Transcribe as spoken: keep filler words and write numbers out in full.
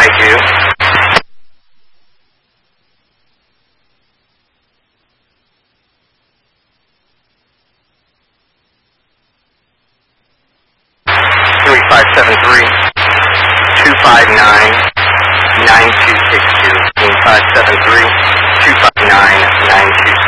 I do. Three five seven three two five nine nine two six two. Three five seven three two five nine nine two six two.